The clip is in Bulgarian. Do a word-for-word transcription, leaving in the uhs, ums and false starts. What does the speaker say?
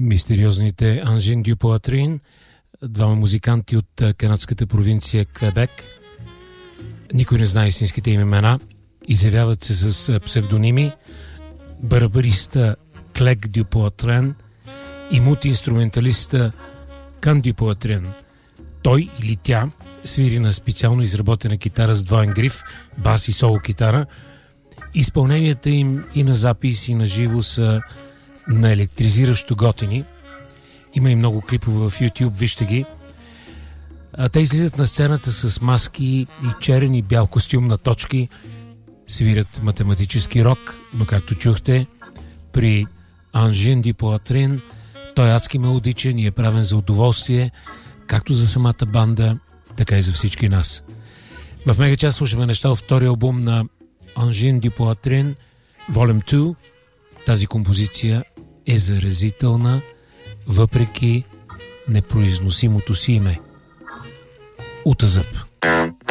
мистериозните Ангин дю Поатрин, двама музиканти от канадската провинция Квебек. Никой не знае истинските им имена. Изявяват се с псевдоними. Барабариста Клек дю Поатрин и мултиинструменталиста Кан дю Поатрин. Той или тя свири на специално изработена китара с двоен гриф, бас и соло китара. Изпълненията им и на запис, и на живо са на електризиращо готини. Има и много клипове в YouTube, вижте ги. А те излизат на сцената с маски и черен и бял костюм на точки, свират математически рок, но както чухте, при Ангин дю Поатрин той е адски мелодичен и е правен за удоволствие, както за самата банда, така и за всички нас. В Мегачас слушаме неща от втория албум на Ангин дю Поатрин, Volume две. Тази композиция е заразителна, въпреки непроизносимото си име. Утазъп.